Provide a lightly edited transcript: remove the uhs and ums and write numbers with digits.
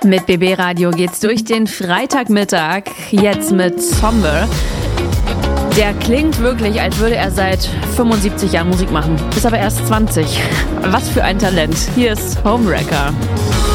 Mit BB Radio geht's durch den Freitagmittag, jetzt mit Somber. Der klingt wirklich, als würde er seit 75 Jahren Musik machen, ist aber erst 20. Was für ein Talent. Hier ist Homewrecker.